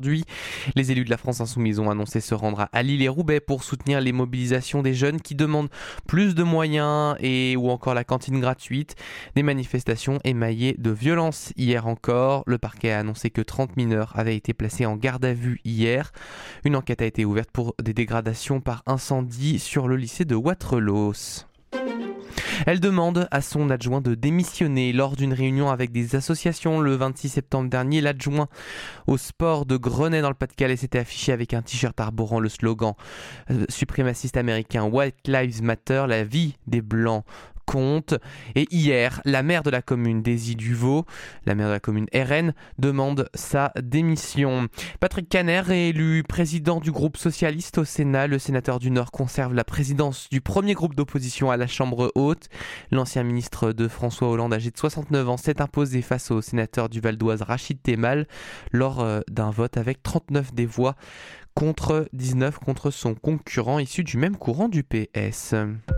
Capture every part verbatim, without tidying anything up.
Aujourd'hui, les élus de la France Insoumise ont annoncé se rendre à Lille et Roubaix pour soutenir les mobilisations des jeunes qui demandent plus de moyens et ou encore la cantine gratuite. Des manifestations émaillées de violences. Hier encore, le parquet a annoncé que trente mineurs avaient été placés en garde à vue hier. Une enquête a été ouverte pour des dégradations par incendie sur le lycée de Wattrelos. Elle demande à son adjoint de démissionner. Lors d'une réunion avec des associations le vingt-six septembre dernier, l'adjoint au sport de Grenay dans le Pas-de-Calais s'était affiché avec un t-shirt arborant le slogan euh, suprémaciste américain White Lives Matter, la vie des Blancs compte. Et hier, la maire de la commune Daisy Duvaux, la maire de la commune R N, demande sa démission. Patrick Caner est élu président du groupe socialiste au Sénat. Le sénateur du Nord conserve la présidence du premier groupe d'opposition à la Chambre haute. L'ancien ministre de François Hollande, âgé de soixante-neuf ans, s'est imposé face au sénateur du Val d'Oise Rachid Temal lors d'un vote avec trente-neuf des voix contre dix-neuf contre son concurrent issu du même courant du P S.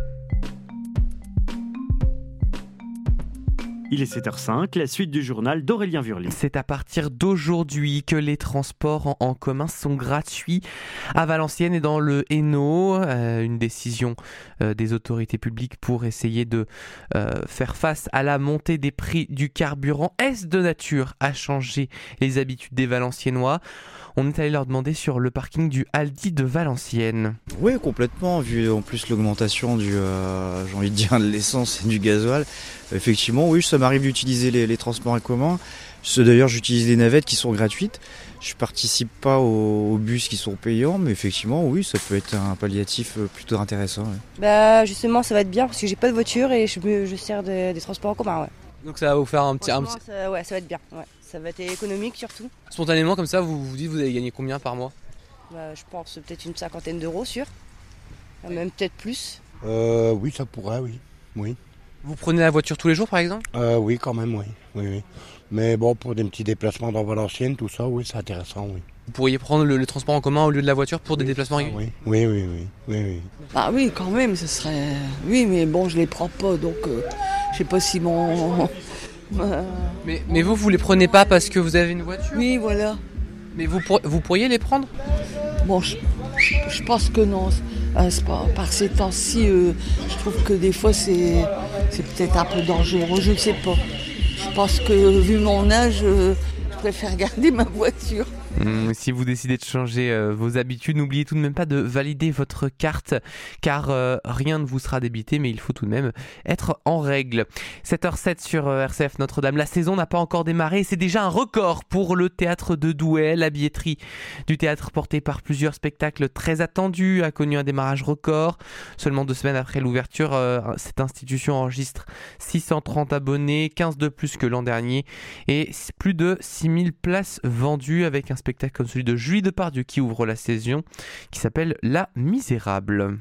Il est sept heures cinq, la suite du journal d'Aurélien Vurly. C'est à partir d'aujourd'hui que les transports en, en commun sont gratuits à Valenciennes et dans le Hainaut. Euh, une décision euh, des autorités publiques pour essayer de euh, faire face à la montée des prix du carburant. Est-ce de nature à changer les habitudes des Valenciennois ? On est allé leur demander sur le parking du Aldi de Valenciennes. Oui, complètement, vu en plus l'augmentation du, euh, j'ai envie de dire, de l'essence et du gasoil. Effectivement, oui, ça m'arrive d'utiliser les, les transports en commun. D'ailleurs, j'utilise les navettes qui sont gratuites. Je participe pas aux, aux bus qui sont payants, mais effectivement, oui, ça peut être un palliatif plutôt intéressant. Ouais. Bah, justement, ça va être bien parce que j'ai pas de voiture et je, me, je sers de, des transports en commun. Ouais. Donc ça va vous faire un petit... Un petit... Ça, ouais, ça va être bien. Ouais. Ça va être économique surtout. Spontanément, comme ça, vous vous dites vous allez gagner combien par mois ? Bah, je pense peut-être une cinquantaine d'euros sûr. Même peut-être plus. Euh, oui, ça pourrait, oui. oui. Vous prenez la voiture tous les jours, par exemple ? euh, Oui, quand même, oui. oui, oui. Mais bon, pour des petits déplacements dans Valenciennes, tout ça, oui, c'est intéressant, oui. Vous pourriez prendre le, le transport en commun au lieu de la voiture pour des oui, déplacements réguliers ? Oui, oui, oui, oui, oui, oui. Ah oui, quand même, ce serait... Oui, mais bon, je les prends pas, donc euh, je sais pas si mon... Euh... Mais, mais vous, vous les prenez pas parce que vous avez une voiture ? Oui, voilà. Mais vous, pour, vous pourriez les prendre ? Bon, je, je, je pense que non. Euh, c'est pas, par ces temps-ci, euh, je trouve que des fois, c'est, c'est peut-être un peu dangereux. Je ne sais pas. Je pense que, vu mon âge, euh, je préfère garder ma voiture. Mmh, si vous décidez de changer euh, vos habitudes, n'oubliez tout de même pas de valider votre carte car euh, rien ne vous sera débité, mais il faut tout de même être en règle. sept heures sept sur euh, R C F Notre-Dame. La saison n'a pas encore démarré et c'est déjà un record pour le théâtre de Douai. La billetterie du théâtre, portée par plusieurs spectacles très attendus, a connu un démarrage record. Seulement deux semaines après l'ouverture, euh, cette institution enregistre six cent trente abonnés, quinze de plus que l'an dernier et plus de six mille places vendues avec un spectacle comme celui de Julie Depardieu qui ouvre la saison, qui s'appelle La Misérable.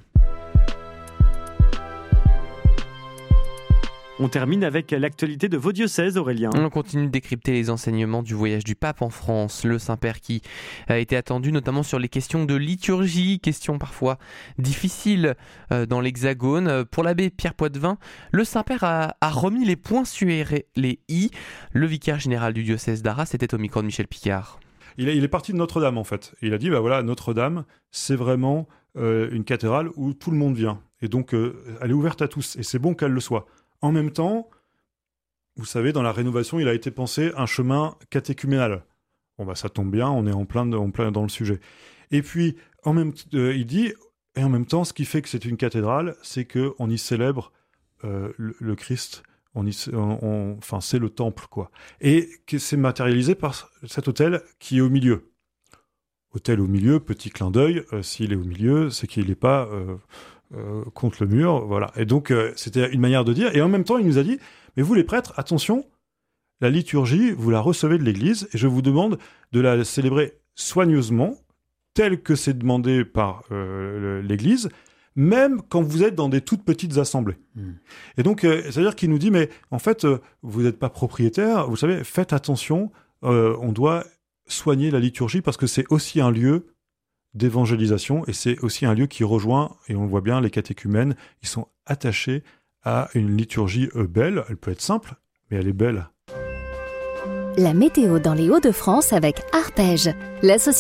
On termine avec l'actualité de vos diocèses, Aurélien. On continue de décrypter les enseignements du voyage du pape en France. Le Saint-Père qui a été attendu notamment sur les questions de liturgie, questions parfois difficiles dans l'Hexagone. Pour l'abbé Pierre Poitvin, le Saint-Père a, a remis les points sur les i. Le vicaire général du diocèse d'Arras était au micro de Michel Picard. Il est, il est parti de Notre-Dame, en fait. Il a dit, bah voilà, Notre-Dame, c'est vraiment euh, une cathédrale où tout le monde vient. Et donc, euh, elle est ouverte à tous. Et c'est bon qu'elle le soit. En même temps, vous savez, dans la rénovation, il a été pensé un chemin catéchuménal. Bon, bah ça tombe bien, on est en plein, de, en plein dans le sujet. Et puis, en même, euh, il dit, et en même temps, ce qui fait que c'est une cathédrale, c'est qu'on y célèbre euh, le, le Christ. On y, on, on, enfin, c'est le temple, quoi. Et que c'est matérialisé par cet autel qui est au milieu. Autel au milieu, petit clin d'œil. Euh, s'il est au milieu, c'est qu'il n'est pas euh, euh, contre le mur, voilà. Et donc, euh, c'était une manière de dire. Et en même temps, il nous a dit, mais vous les prêtres, attention, la liturgie, vous la recevez de l'Église, et je vous demande de la célébrer soigneusement, telle que c'est demandé par euh, l'Église, même quand vous êtes dans des toutes petites assemblées. Mmh. Et donc, euh, c'est-à-dire qu'il nous dit, mais en fait, euh, vous n'êtes pas propriétaire, vous savez, faites attention, euh, on doit soigner la liturgie parce que c'est aussi un lieu d'évangélisation et c'est aussi un lieu qui rejoint, et on le voit bien, les catéchumènes, ils sont attachés à une liturgie euh, belle, elle peut être simple, mais elle est belle. La météo dans les Hauts-de-France avec Arpège, l'association